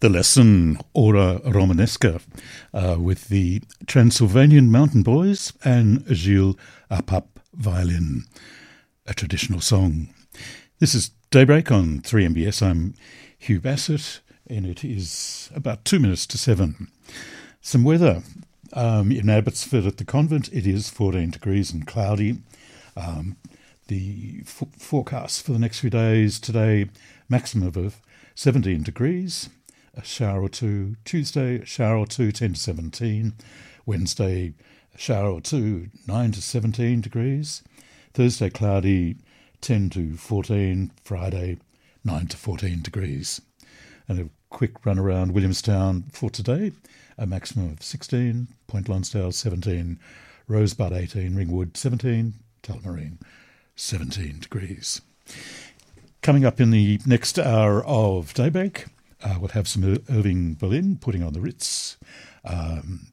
The Lesson, Ora Romanesca, with the Transylvanian Mountain Boys and Gilles Apap violin, a traditional song. This is Daybreak on 3MBS. I'm Hugh Bassett, and it is about 2 minutes to 7. Some weather in Abbotsford at the convent. It is 14 degrees and cloudy. The forecast for the next few days: today, maximum of 17 degrees. A shower or two. Tuesday, a shower or two, 10 to 17. Wednesday, a shower or two, 9 to 17 degrees. Thursday, cloudy, 10 to 14. Friday, 9 to 14 degrees. And a quick run around Williamstown for today. A maximum of 16. Point Lonsdale, 17. Rosebud, 18. Ringwood, 17. Tullamarine, 17 degrees. Coming up in the next hour of Daybreak, we'll have some Irving Berlin putting on the Ritz, some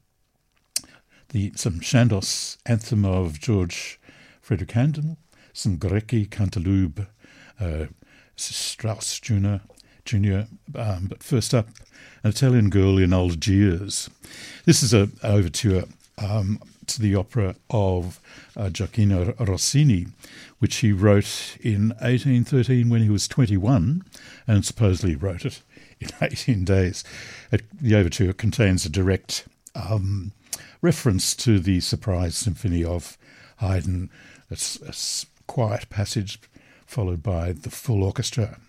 Chandos anthem of George Frederick Handel, some Grecki Cantaloupe, Strauss Jr. But first up, An Italian Girl in Algiers. This is an overture to the opera of Gioacchino Rossini, which he wrote in 1813 when he was 21, and supposedly wrote it in 18 days. The overture contains a direct reference to the Surprise Symphony of Haydn, a quiet passage followed by the full orchestra.